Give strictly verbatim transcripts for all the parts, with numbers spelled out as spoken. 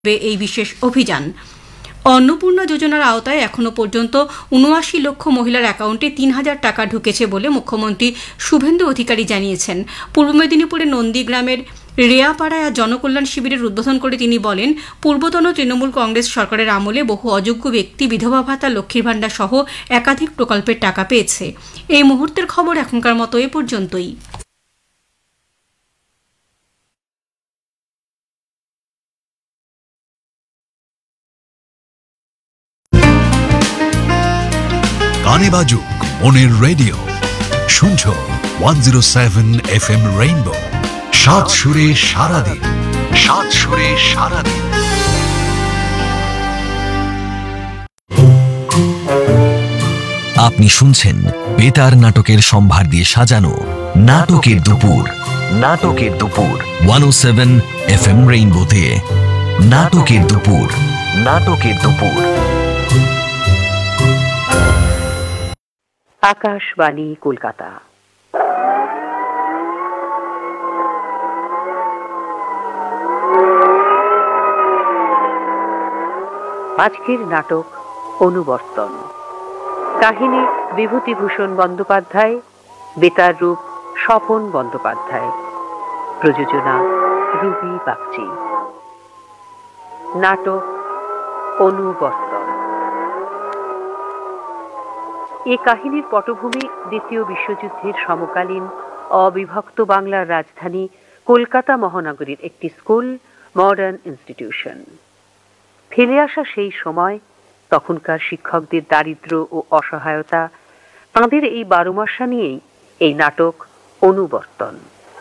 এই বিশেষ অভিযান। অন্নপূর্ণা যোজনার আওতায় এখনো পর্যন্ত উনআশি লক্ষ মহিলার অ্যাকাউন্টে তিন হাজার টাকা ঢুকেছে বলে মুখ্যমন্ত্রী শুভেন্দু অধিকারী জানিয়েছেন। পূর্ব মেদিনীপুরের নন্দীগ্রামের রেয়াপাড়ায় আজ জনকল্যাণ শিবিরের উদ্বোধন করে তিনি বলেন, পূর্বতন তৃণমূল কংগ্রেস সরকারের আমলে বহু অযোগ্য ব্যক্তি বিধবা ভাতা, লক্ষ্মীর ভাণ্ডার সহ একাধিক প্রকল্পের টাকা পেয়েছে। এই মুহূর্তের খবর এখনকার মতো এ পর্যন্তই। গানে বাজুক মনের রেডিও, শুনছ one zero seven F M rainbow. সাত সুরে সারাদিন, সাত সুরে সারাদিন। আপনি শুনছেন বেতার নাটকের সম্ভার দিয়ে সাজানো নাটকের দুপুর। নাটকের দুপুর ওয়ান ও সেভেন এফ এম রেইনবোতে। নাটকের দুপুর, নাটকের দুপুর। আকাশবাণী কলকাতা। আজকের নাটক অনুবর্তন। কাহিনী বিভূতিভূষণ বন্দ্যোপাধ্যায়, বেতার রূপ স্বপন বন্দ্যোপাধ্যায়, প্রযোজনা রুবি বাগচি। নাটক অনুবর্তন। এ কাহিনীর পটভূমি দ্বিতীয় বিশ্বযুদ্ধের সমকালীন অবিভক্ত বাংলার রাজধানী কলকাতা মহানগরীর একটি স্কুল, মডার্ন ইনস্টিটিউশন। ফেলে আসা সেই সময়, তখনকার শিক্ষকদের দারিদ্র্য ও অসহায়তা, তাঁদের এই বারো মাসা নিয়েই এই নাটক অনুবর্তন।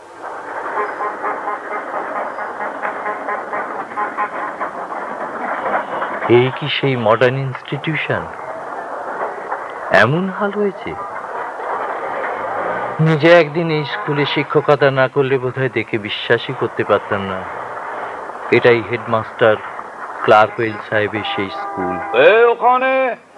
এই কি সেই মডার্ন ইনস্টিটিউশন? এমন হাল হয়েছে। নিজে একদিন এই স্কুলে শিক্ষকতা না করলে বোধহয় দেখে বিশ্বাসই করতে পারতাম না এটাই হেডমাস্টার ক্লার্কওয়েল সাহেবের সেই স্কুল। ওখানে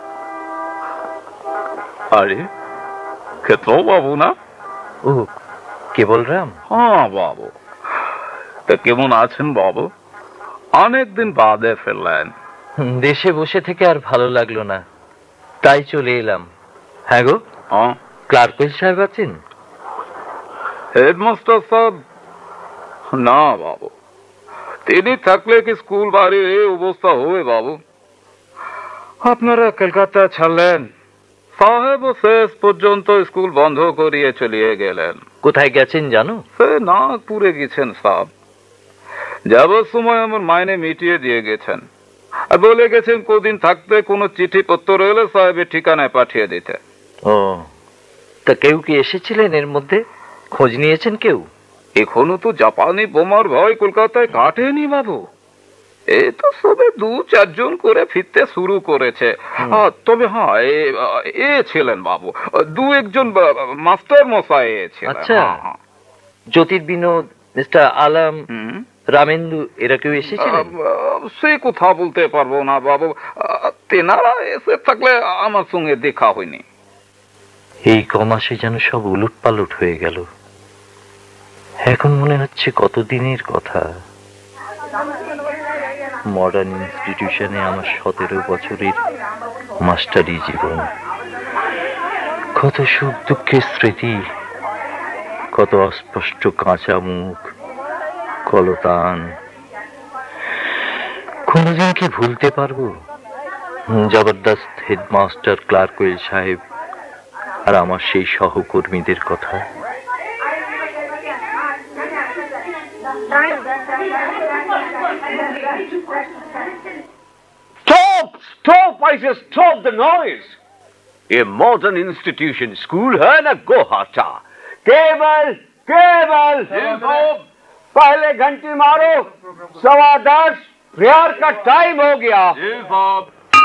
আরে ক্ষেত্র বাবু না? ও কেবলরাম? হ্যাঁ বাবু। তা কেমন আছেন বাবু? অনেকদিন বাদে ফেললেন। দেশে বসে থেকে আর ভালো লাগলো না, তাই চলে এলাম। হ্যাঁ গো, ক্লার্কওয়েল সাহেব আছেন? হেডমাস্টার সাহেব না বাবু, তিনি থাকলে কি স্কুল বাড়ির এই অবস্থা হবে বাবু? আপনারা কলকাতা ছাড়লেন, সাহেব শেষ পর্যন্ত স্কুল বন্ধ করিয়ে চলিয়ে গেলেন। কোথায় গেছেন জানো? সে নাগপুরে গেছেন সাহেব। যাবার সময় আমার মাইনে মিটিয়ে দিয়ে গেছেন আর বলে গেছেন কদিন থাকতে কোনো চিঠি পত্র এলে সাহেবের ঠিকানায় পাঠিয়ে দিতে। ও, তা কেউ কি এসেছিলেন এর মধ্যে? খোঁজ নিয়েছেন কেউ? এখনো তো জাপানি বোমার ভয় কলকাতায় কাটেনি বাবু। এই তো সবে দু চারজন করে ফিরতে শুরু করেছে। তবে হ্যাঁ, এ ছিলেন বাবু, দু একজন মাস্টার মশাই ছিলেন। আচ্ছা, জ্যোতির্বিনোদ, মিস্টার আলম, রামেন্দু, এরা কেউ এসেছিলেন? সে কথা বলতে পারবো না বাবু, তেনারা এসে থাকলে আমার সঙ্গে দেখা হয়নি। এই কমাসে যেন সব উলট পালট হয়ে গেল। এখন মনে হচ্ছে কতদিনের কথা। মডার্ন ইনস্টিটিউশনে আমার সতেরো বছরের মাস্টারি জীবন, কত সুখ দুঃখের স্মৃতি, কত অস্পষ্ট কাঁচা মুখ, কলতান। কোনদিন কি ভুলতে পারবো জবরদস্ত হেডমাস্টার ক্লার্কওয়েল সাহেব আর আমার সেই সহকর্মীদের কথা? Stop! Stop! I say stop the noise! A modern institution school है ना गोहाटा। केवल केवल पहले घंटी मारो, सवा दस प्रेयर का टाइम हो गया।